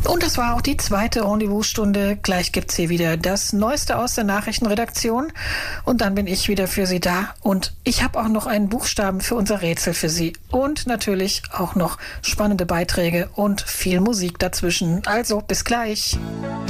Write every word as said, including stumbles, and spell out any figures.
Und das war auch die zweite Rendezvous-Stunde. Gleich gibt's hier wieder das Neueste aus der Nachrichtenredaktion. Und dann bin ich wieder für Sie da. Und ich habe auch noch einen Buchstaben für unser Rätsel für Sie. Und natürlich auch noch spannende Beiträge und viel Musik dazwischen. Also bis gleich.